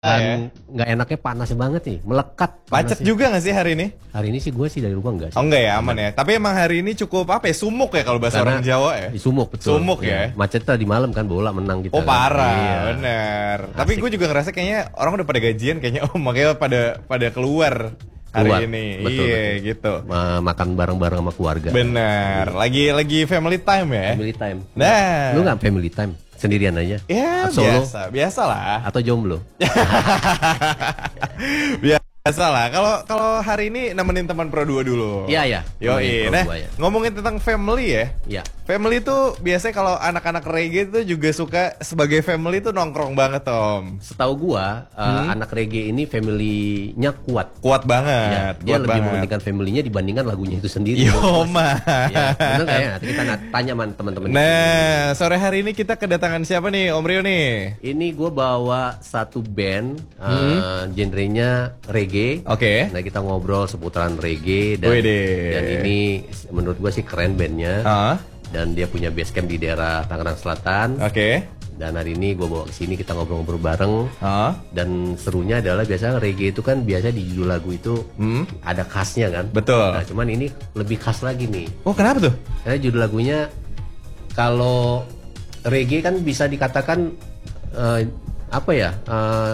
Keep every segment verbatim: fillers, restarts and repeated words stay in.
Dan nggak enaknya panas banget nih, melekat. Macet juga nggak sih hari ini? Hari ini sih gue sih dari rumah nggak sih. Oh enggak ya, aman ya. Tapi emang hari ini cukup apa ya, sumuk ya kalau bahasa Karena orang Jawa ya. Sumuk betul. Sumuk ya. Macetnya di malam kan, bola menang kita. Oh parah, kan. Iya. bener. Tapi gue juga ngerasa kayaknya orang udah pada gajian kayaknya, oh makanya pada pada keluar hari Keluar. ini. Betul, iya betul. gitu. Ma- Makan bareng-bareng sama keluarga. Bener. Lagi lagi family time ya. Family time. Nah. Lu nggak family time? Sendirian aja? Ya Atau solo? biasa, biasa lah. Atau jomblo? Biasa lah. Kalau kalau hari ini nemenin teman Pro dua dulu. Iya ya. Yoi. Nah, ngomongin tentang family ya. Iya. Family tuh biasanya kalau anak-anak reggae tuh juga suka sebagai family tuh nongkrong banget, Tom. Setahu gua uh, Hmm? anak reggae ini family-nya kuat. Kuat Ya, banget. dia kuat lebih banget. mementingkan family-nya dibandingkan lagunya itu sendiri. Yo, mah. Ya, bener nggak ya? Nanti kita na- tanya man teman-teman. Nah, sore hari ini kita kedatangan siapa nih, Om Rio nih? Ini gue bawa satu band, uh, genrenya reggae. Oke. Nah kita ngobrol seputaran reggae dan, Widih. dan ini menurut gue sih keren bandnya. Ah, Dan dia punya base camp di daerah Tangerang Selatan. Oke. Dan hari ini gue bawa ke sini kita ngobrol-ngobrol bareng. Ah, Dan serunya adalah biasanya reggae itu kan biasa di judul lagu itu Hmm? ada khasnya kan. Betul. Nah cuman ini lebih khas lagi nih. Oh, kenapa tuh? Karena judul lagunya kalau reggae kan bisa dikatakan eh, apa ya, eh,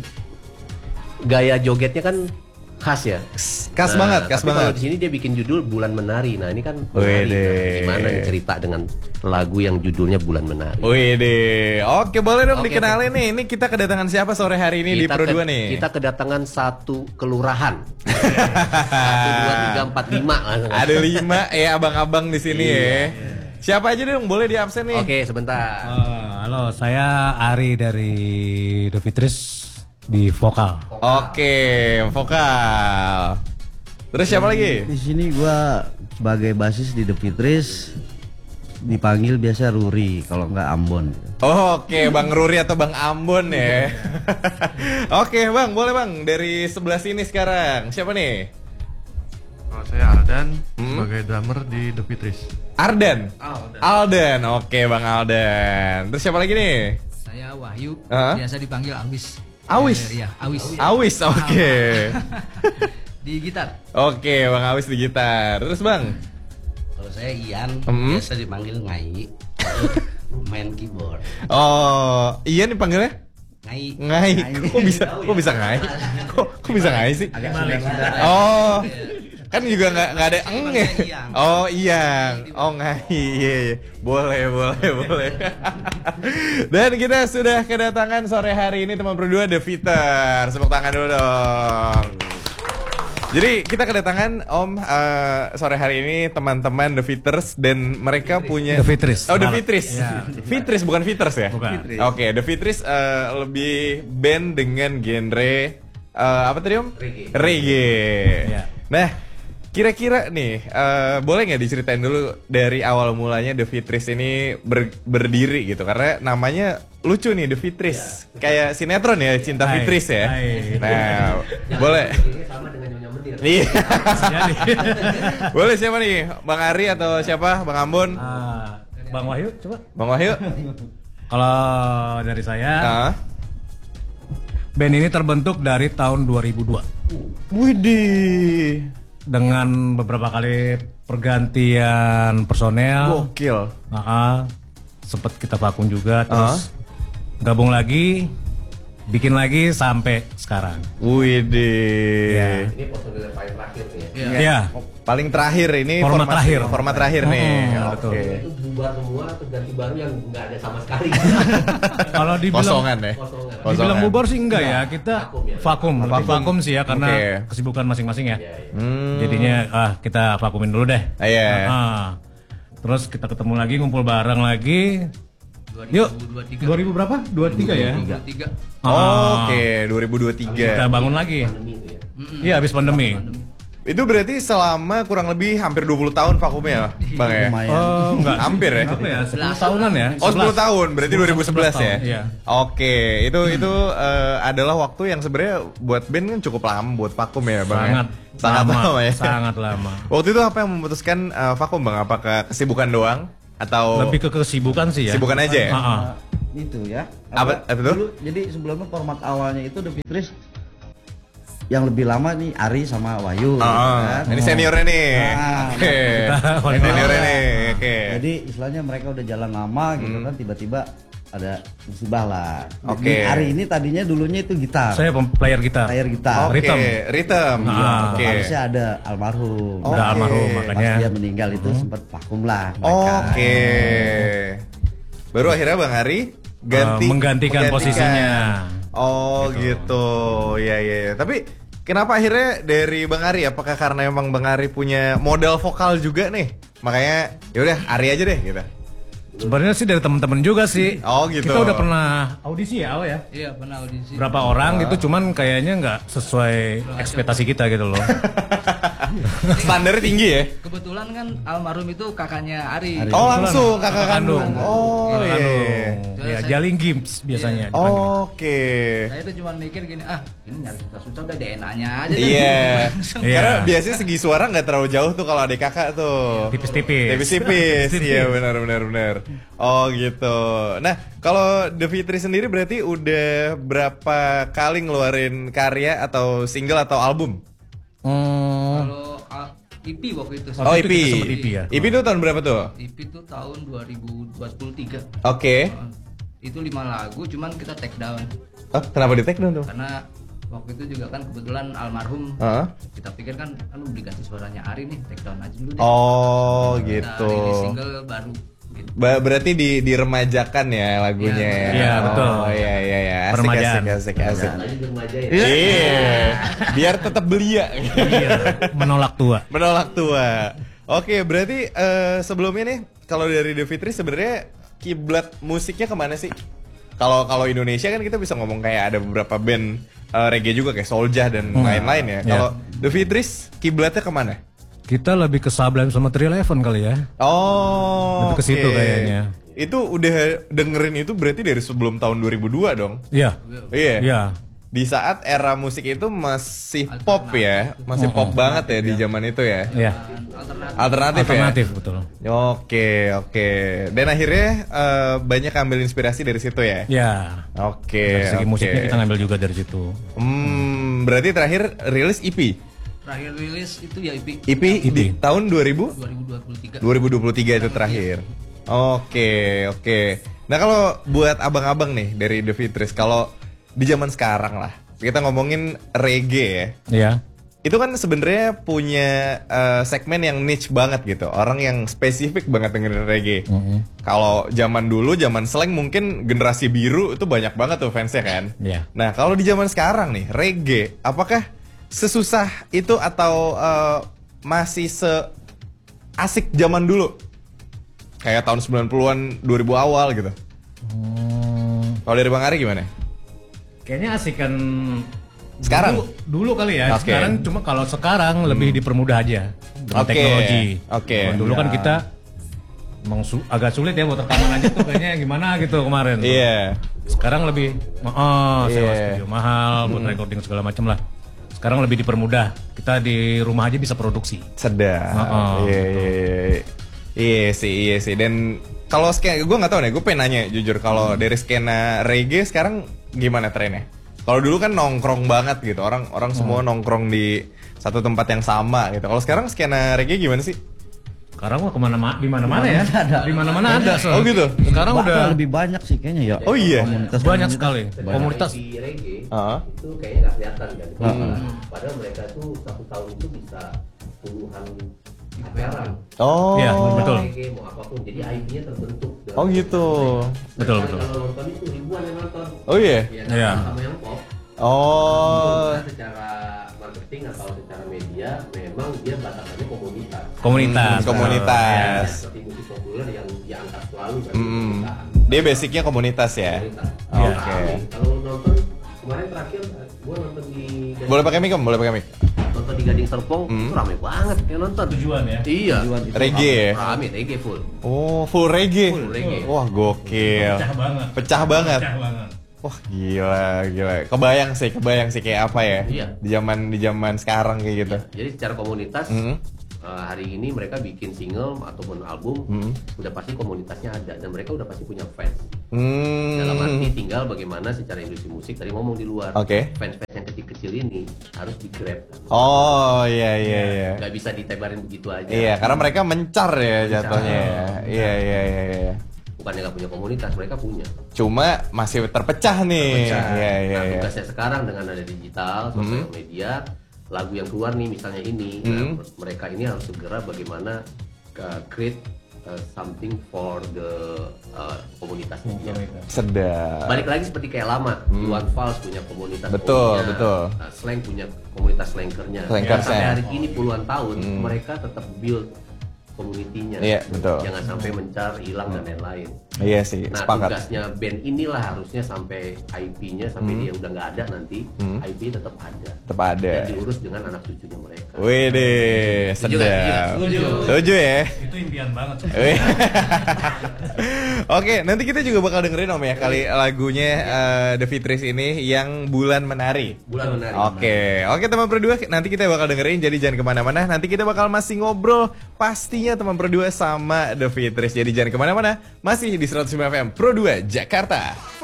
gaya jogetnya kan khas ya. Khas Nah, banget, khas tapi kalau banget. di sini dia bikin judul Bulan Menari. Nah ini kan menari. Wede. Nah, gimana nih cerita dengan lagu yang judulnya Bulan Menari? Wih deh, oke boleh dong Oke, dikenalin nih. Ini kita kedatangan siapa sore hari ini di Pro ke- dua nih? Kita kedatangan satu kelurahan. Satu dua tiga empat lima. Ada lima ya abang-abang di sini Iya, ya. Siapa aja dong boleh di absen nih? Oke sebentar. Uh, halo, saya Ari dari The Fitris di vokal. Oke, vokal. Terus siapa lagi? Di sini gua sebagai basis di The Fitris, dipanggil biasa Ruri kalau nggak Ambon. Oke, Bang Ruri atau Bang Ambon ya. Oke, Bang, boleh Bang dari sebelah sini sekarang. Siapa nih? Kalau saya Ardan Hmm? sebagai drummer di The Fitris. Ardan. Aldan. Aldan. Oke, Bang Aldan. Terus siapa lagi nih? Saya Wahyu, Hah? biasa dipanggil Awis. Awis? Eh, iya, Awis. Awis, oke. Di gitar. Oke, Bang Awis di gitar. Terus Bang? Kalau saya Ian, Hmm? biasa dipanggil Ngai, main keyboard. Oh, iya nih panggilnya? Ngai. Ngai. Kok bisa? Kok bisa ngai? Kok kok bisa ngai sih? Oh. Kan juga nggak nggak ada eng ya. Oh iya, oh ngai, iya, iya. Boleh, boleh, boleh. Dan kita sudah kedatangan sore hari ini teman berdua The Fitter. Tepuk tangan dulu dong. Jadi kita kedatangan Om eh, sore hari ini teman-teman The Fitters dan mereka punya The Fitris. Oh The Malah. Fitris. Ya. Fitris bukan Fitters ya? Bukan. Oke, The Fitris eh, lebih band dengan genre eh, apa tadi Om? Reggae. Reggae. Ya. Nah, kira-kira nih eh, boleh nggak diceritain dulu dari awal mulanya The Fitris ini ber- berdiri gitu? Karena namanya lucu nih The Fitris. Kayak sinetron ya, Cinta Hai. Fitris ya. Hai. Nah, boleh. Ini sama dengan Nyonya Menir. Iya. Boleh siapa nih? Bang Ari atau siapa? Bang Ambon? Uh, Bang Wahyu, coba. Bang Wahyu? Kalau dari saya, Ah. band ini terbentuk dari tahun dua ribu dua Widih. dengan beberapa kali pergantian personel. Gokil. Uh, sempet kita vakum juga, terus gabung lagi, bikin lagi sampai sekarang. Widih. Ya. Ini personil yang paling terakhir nih ya. Iya. Paling terakhir ini Format formasi- terakhir. Format terakhir nih. Hmm, Oke. betul. Itu bubar semua terus ganti baru yang nggak ada sama sekali. Kalau dibilang Kosongan ya. Kosongan. Kosongan. dibilang bubar sih enggak ya, kita Vakum ya. vakum, lebih Vakum. vakum sih ya karena Oke. kesibukan masing-masing ya. Hmm. Jadinya ah kita vakumin dulu deh. Ah, iya. Ah. Terus kita ketemu lagi, ngumpul bareng lagi. Yuk, dua ribu berapa? dua puluh tiga ya? dua puluh tiga. Ah. Oke, dua ribu dua puluh tiga. Kita bangun lagi. Iya, habis pandemi. Itu berarti selama kurang lebih hampir dua puluh tahun vakumnya, Bang ya? Lumayan. Oh, enggak. Hampir ya? Berapa ya? sepuluh tahunan ya? Oh sepuluh sebelas. tahun, berarti dua ribu sebelas ya? tahun, iya. Oke, itu itu eh, adalah waktu yang sebenarnya buat band kan cukup lama buat vakum ya Bang? ya? Sangat Sangat lama, lama, ya? sangat lama. Waktu itu apa yang memutuskan eh, vakum Bang? Apakah kesibukan doang? Atau Lebih ke kesibukan sih ya. kesibukan aja ya? Ah, ah. itu ya. Apa- apa itu? Dulu, jadi sebelumnya format awalnya itu The Fitris yang lebih lama nih Ari sama Wahyu. Oh, kan? ini seniornya nih. Nah, Oke. Kita- Ini seniornya nih. Oke. Jadi istilahnya mereka udah jalan lama gitu kan, tiba-tiba ada musibah lah. Oke. Jadi Ari ini tadinya dulunya itu gitar, Saya pem- player gitar. player gitar. Oke, Rhythm. rhythm. Nah, Oke. Harusnya ada almarhum. Oke. Udah almarhum Pas makanya. dia meninggal itu sempat vakum lah mereka. Oke. Baru akhirnya Bang Ari ganti Eh, menggantikan posisinya. Oh gitu. Ya ya. ya. Tapi kenapa akhirnya dari Bang Ari? Apakah karena emang Bang Ari punya modal vokal juga nih? Makanya ya udah Ari aja deh gitu. Sebenarnya sih dari teman-teman juga sih. Oh, gitu. Kita udah pernah audisi ya, Aw ya. Iya pernah audisi. Berapa orang gitu, cuman kayaknya nggak sesuai ekspektasi kita gitu loh. Standarnya tinggi ya? Kebetulan kan almarhum itu kakaknya Ari. Ari. Oh langsung kakak kandung. kandung. Oh Kakak iya. kandung. Ya, Jaling Gims biasanya. dipanggil. Oke. Saya itu cuma mikir gini, ah ini nyari susah-susah udah D N A-nya aja. deh. Iya. Langsung. Iya. Karena biasanya segi suara nggak terlalu jauh tuh kalau adik kakak tuh. Tipis-tipis. Tipis-tipis. Iya benar benar benar. Oh gitu. Nah kalau The Fitri sendiri berarti udah berapa kali ngeluarin karya atau single atau album? Hmm. Kalau ah, E P waktu itu. Oh E itu P. kita sempet E P ya. E P itu tahun berapa tuh? E P itu tahun dua ribu dua puluh tiga. Oke. Uh, itu lima lagu cuman kita take down Oh kenapa di take down tuh? karena waktu itu juga kan kebetulan almarhum. Heeh. Kita pikir kan kan diganti suaranya Ari nih, take down aja dulu deh. Oh Kita gitu. rilis single baru gitu. Ba- berarti di diremajakan ya lagunya. Iya, iya, betul. Oh iya iya iya. Asik Peremajaan. asik asik asik. Tadi di remaja ya. Iya. Biar tetap belia. Iya, menolak tua. Menolak tua. Oke, berarti eh, sebelumnya nih kalau dari The Fitri sebenarnya kiblat musiknya kemana sih? Kalau kalau Indonesia kan kita bisa ngomong kayak ada beberapa band eh, reggae juga kayak Soulja dan lain-lain ya. Ya. Kalau The Fitris kiblatnya kemana? Kita lebih ke Sublime sama Three Eleven kali ya. Oh, Lebih ke situ oke. kayaknya. Itu udah dengerin itu berarti dari sebelum tahun dua ribu dua dong? Iya. Iya. Iya. Di saat era musik itu masih pop ya, masih pop banget ya di zaman itu ya. Iya. Alternatif. Alternatif, Alternatif ya. betul. Oke, oke. Dan akhirnya eh, banyak ambil inspirasi dari situ ya. Ya. Oke. Dari segi oke. musiknya kita ngambil juga dari situ. Hmm, berarti terakhir rilis E P. Terakhir rilis itu ya E P E P di tahun dua ribu dua ribu dua puluh tiga. dua ribu dua puluh tiga itu terakhir. Oke, oke. Nah, kalau buat abang-abang nih dari The Fitris, kalau di zaman sekarang lah, kita ngomongin reggae ya. Iya. Itu kan sebenarnya punya eh, segmen yang niche banget gitu. Orang yang spesifik banget dengerin reggae. Kalau zaman dulu, zaman slang mungkin generasi biru itu banyak banget tuh fansnya kan. Iya. Nah, kalau di zaman sekarang nih, reggae apakah sesusah itu atau eh, masih se asik zaman dulu? Kayak tahun sembilan puluhan, dua ribu awal gitu. Hmm, Kalau dari Bang Ari gimana? kayaknya asikan Sekarang? dulu, dulu kali ya. Oke. Sekarang cuma kalau sekarang lebih dipermudah aja dengan Oke. teknologi. Oke. Kalau dulu kan Ya. kita emang su- agak sulit ya buat rekaman aja tuh kayaknya gimana gitu kemarin. Iya. Sekarang lebih oh, sewa Iya. studio mahal buat recording segala macam lah. Sekarang lebih dipermudah. Kita di rumah aja bisa produksi. Sedap. Oh, Iya, iya, iya. Iya sih, iya sih. Dan kalau skena, gue nggak tahu nih. Gue pengen nanya jujur. Kalau dari skena reggae sekarang gimana trennya? Kalau dulu kan nongkrong banget gitu. Orang orang semua nongkrong di satu tempat yang sama gitu. Kalau sekarang skena reggae gimana sih? Sekarang mah kemana mana di mana mana ya? Di mana mana ada. Oh soalnya. gitu. Sekarang Bahkan udah lebih banyak sih kayaknya ya. Oh iya. Komunitas banyak sekali komunitas. Di reggae Ah. itu kayaknya nggak kelihatan kan. Padahal mereka tuh satu tahun itu bisa puluhan acara. Oh. Iya, Mau betul. reggae, mau apapun. Jadi I D-nya terbentuk. dalam Oh gitu. Betul, Dan betul. Kalau nonton itu ribuan yang nonton. Oh iya. Ya, Iya. sama yang pop. Oh. Nah, secara marketing atau secara media memang dia batasannya komunitas. Komunitas. Hmm, komunitas. Ya, seperti musik populer yang diangkat selalu kan. Mm. komunitas. Dia basicnya komunitas ya. Komunitas. Iya. Oke. Rame. Kalau nonton kemarin terakhir gue nonton di Boleh pakai mic om? Boleh pakai mic? nonton di Gading Serpong itu rame banget yang nonton. Tujuan ya. Iya. Tujuan itu Reggae ya? Rame reggae full. Oh, full reggae. Full reggae. Wah, gokil. Pecah banget. Pecah banget. Pecah banget. Wah, gila, gila. Kebayang sih, kebayang sih kayak apa ya? Iya. Di zaman di zaman sekarang kayak gitu. Jadi secara komunitas Mm. eh, hari ini mereka bikin single ataupun album Mm. udah pasti komunitasnya ada dan mereka udah pasti punya fans. Hmm. Dalam arti tinggal bagaimana secara industri musik tadi ngomong di luar. Oke. Fans-fans yang kecil-kecil ini harus di grab. Oh iya iya iya. Gak bisa ditebarin begitu aja. Iya, karena mereka mencar ya jatuhnya ya. Iya iya iya iya. Bukannya nggak punya komunitas, mereka punya. Cuma masih terpecah nih. Terpecah. Iya iya Nah, iya. tugasnya sekarang dengan ada digital, sosial media, lagu yang keluar nih misalnya ini, nah, mereka ini harus segera bagaimana uh, create uh, something for the uh, komunitasnya dia. Sedap. Balik lagi seperti kayak lama, Iwan Fals punya komunitas, Betul, kominya, betul. uh, Slang punya komunitas slankernya. Slankersnya. Sampai hari ini puluhan tahun mereka tetap build komunitinya. Iya, betul. Jangan sampai mencar, hilang dan lain-lain. Iya sih, Nah sepakat. tugasnya band inilah harusnya sampai I P-nya sampai dia udah nggak ada nanti, I P tetap ada. Tetap ada. Dan diurus dengan anak cucunya mereka. Wih deh, Setuju nggak? sedap. Setuju. Setuju ya. Itu impian banget. Wih. Oke, nanti kita juga bakal dengerin Om ya kali lagunya eh, The Fitris ini yang Bulan Menari. Bulan Menari. Oke, oke teman berdua, nanti kita bakal dengerin, jadi jangan kemana-mana. Nanti kita bakal masih ngobrol pastinya teman berdua sama The Fitris. Jadi jangan kemana-mana, masih di seratus lima F M Pro dua Jakarta.